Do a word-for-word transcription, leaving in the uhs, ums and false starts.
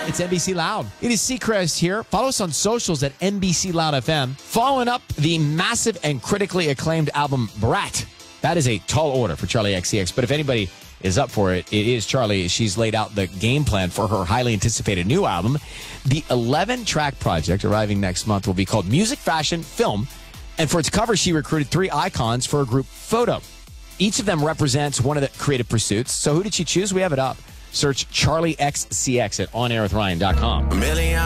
It's N B C Loud. It is Seacrest here. Follow us on socials at N B C Loud F M. Following up the massive and critically acclaimed album Brat. That is a tall order for Charli X C X, but if anybody is up for it, it is Charli. She's laid out the game plan for her highly anticipated new album. The eleven-track project arriving next month will be called Music, Fashion, Film, and for its cover, she recruited three icons for a group photo. Each of them represents one of the creative pursuits. So who did she choose? We have it up. Search Charli X C X at on air with ryan dot com.